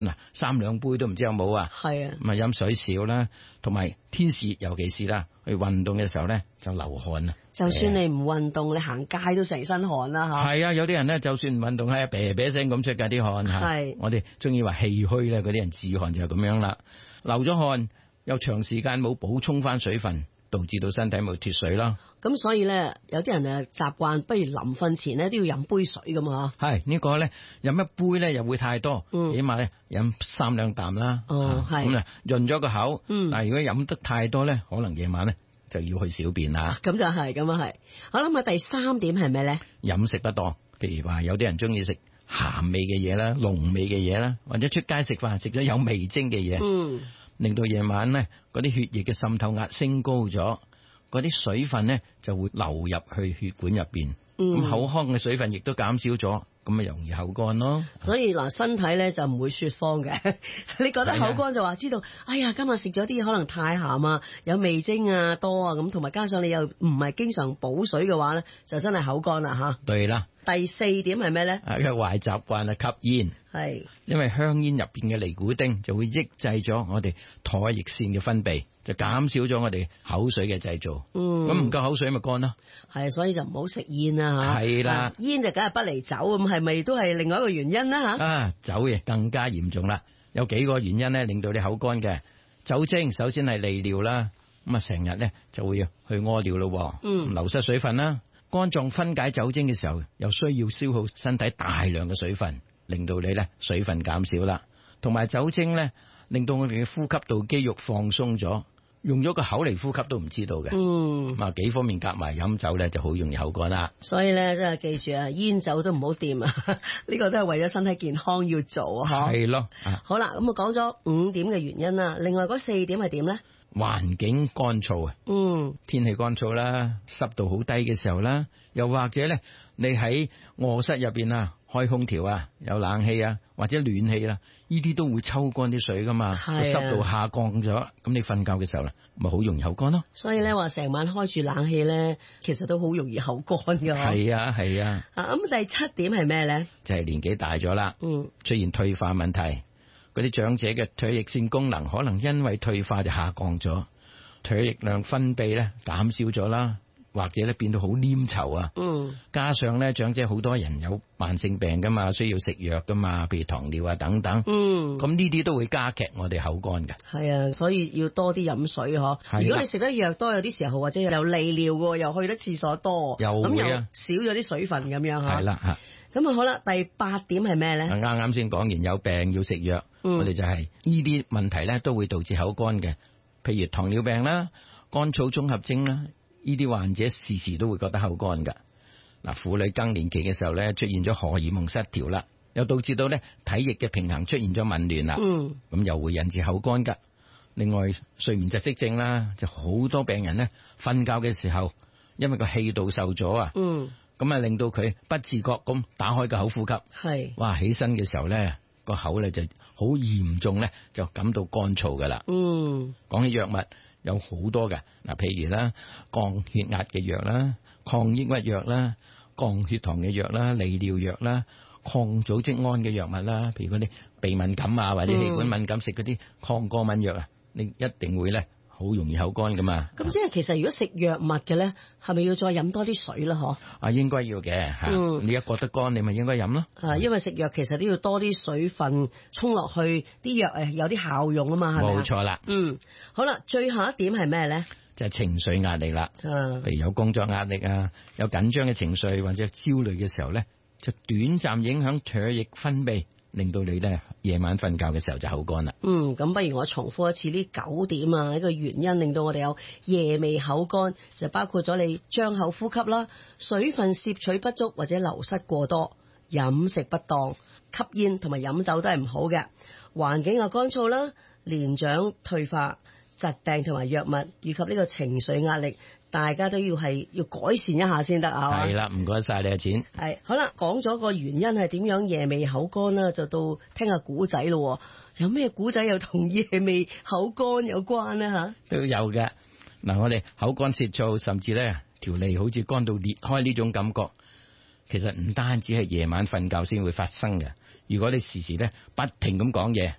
嗱，3-2杯都唔知有冇啊？ 係啊， 咁啊飲水少啦，同埋天時尤其是啦，去運動嘅時候咧就流汗啊。 就算你唔運動，你行街都成身汗啦吓。 係啊，有啲人咧就算唔運動係啤啤聲咁出㗎啲汗嚇。 係我哋中意話氣虛咧，嗰啲人自汗就係咁樣啦。流咗汗又長時間冇補充翻水分，導致到身體冇脫水啦。 咁所以咧，有啲人習慣，不如臨瞓前咧都要飲杯水噶嘛。 係呢個咧飲一杯咧又會太多，起碼咧飲3-2啖啦。 哦，係咁啊潤咗個口。但係如果飲得太多咧，可能夜晚咧就要去小便啦。 咁就係，咁啊係。好啦，咁啊第3點係咩咧？ 飲食不當，譬如話有啲人中意食鹹味嘅嘢啦、濃味嘅嘢啦，或者出街食飯食咗有味精嘅嘢，令到夜晚咧嗰啲血液嘅滲透壓升高咗，嗰啲水分咧就會流入去血管入邊，咁口腔嘅水分亦都減少咗，咁咪容易口乾咯。 所以嗱，身體咧就唔會說謊嘅。你覺得口乾就話知道，哎呀，今日食咗啲可能太鹹啊，有味精啊多啊，咁同埋加上你又唔係經常補水嘅話咧，就真係口乾啦吓。 對啦。 第4點係咩咧？ 一個壞習慣係吸煙。 係。 因為香煙入邊嘅尼古丁就會抑制咗我哋唾液腺嘅分泌，就減少咗我哋口水嘅製造。咁唔夠口水咪乾咯。係， 所以就唔好食煙啦吓。 係啦， 煙就梗係不離酒，咁係咪都係另外一個原因啦吓？ 酒嘅更加嚴重啦，有幾個原因咧令到你口乾嘅。酒精首先係利尿啦，咁啊成日咧就會去屙尿咯，流失水分啦。肝臟分解酒精嘅時候，又需要消耗身體大量嘅水分，令到你咧水分減少啦。同埋酒精咧，令到我哋嘅呼吸道肌肉放鬆咗，用咗個口嚟呼吸都唔知道嘅。幾方面夾埋飲酒咧，就好容易口乾啦。 所以咧，真係記住啊，煙酒都唔好掂啊！呢個都係為咗身體健康要做啊。 係咯。 好啦，咁啊講咗5點嘅原因啦，另外嗰4點係點咧？ 環境乾燥啊，天氣乾燥啦，濕度好低嘅時候啦，又或者咧，你喺臥室入邊啊，開空調啊，有冷氣啊，或者暖氣啦，呢啲都會抽乾啲水噶嘛，個濕度下降咗，咁你瞓覺嘅時候啦，咪好容易口乾咯。所以咧話成晚開住冷氣咧，其實都好容易口乾噶。 係啊係啊。 咁第7點係咩咧？ 就係年紀大咗啦，出現退化問題。嗰啲長者嘅唾液腺功能可能因為退化就下降咗，唾液量分泌咧減少咗啦，或者咧變到好黏稠啊。加上咧長者好多人有慢性病噶嘛，需要食藥噶嘛，譬如糖尿啊等等。咁呢啲都會加劇我哋口乾嘅。係啊，所以要多啲飲水嗬。如果你食得藥多，有啲時候或者又利尿嘅，又去得廁所多，咁又少咗啲水分咁樣吓。係啦。咁啊好啦，第8點係咩咧？啱先講完有病要食藥，我哋就係呢啲問題咧都會導致口乾嘅，譬如糖尿病啦、乾燥綜合症啦，呢啲患者時時都會覺得口乾噶。嗱，婦女更年期嘅時候咧出現咗荷爾蒙失調啦，又導致到咧體液嘅平衡出現咗紊亂啦，咁又會引致口乾噶。另外睡眠窒息症啦，就好多病人咧瞓覺嘅時候，因為個氣道受咗啊。咁啊，令到佢不自覺咁打開個口呼吸，係哇，起身嘅時候咧，個口咧就好嚴重咧，就感到乾燥噶啦。講起藥物有好多嘅，嗱，譬如啦，降血壓嘅藥啦，抗抑鬱藥啦，降血糖嘅藥啦，利尿藥啦，抗組織胺嘅藥物啦，譬如嗰啲鼻敏感啊或者氣管敏感食嗰啲抗過敏藥啊，你一定會咧好容易口乾噶嘛。咁即係其實如果食藥物嘅咧，係咪要再飲多啲水啦？嗬？ 應該要嘅吓。你一覺得乾，你咪應該飲咯。 因為食藥其實都要多啲水分沖落去，啲藥有啲效用啊嘛，係咪？ 冇錯啦。 好啦，最後一點係咩咧？ 就係情緒壓力啦。譬如有工作壓力啊，有緊張嘅情緒或者焦慮嘅時候咧，就短暫影響唾液分泌，令到你咧夜晚瞓覺嘅時候就口乾啦。 咁不如我重複一次呢9點啊，一個原因令到我哋有夜未口乾，就包括咗你張口呼吸啦，水分攝取不足或者流失過多，飲食不當，吸煙同埋飲酒都係唔好嘅，環境又乾燥啦，年長退化、疾病同埋藥物以及呢個情緒壓力，大家都要改善一下先得啊！ 係啦，唔該晒你嘅錢。 係好啦，講咗個原因係點樣夜未口乾啦，就到聽下古仔咯。有咩古仔又同夜未口乾有關呢？吓？ 都有嘅。嗱，我哋口乾舌燥，甚至咧條脷好似乾到裂開呢種感覺，其實唔單止係夜晚瞓覺先會發生嘅。如果你時時咧不停咁講嘢，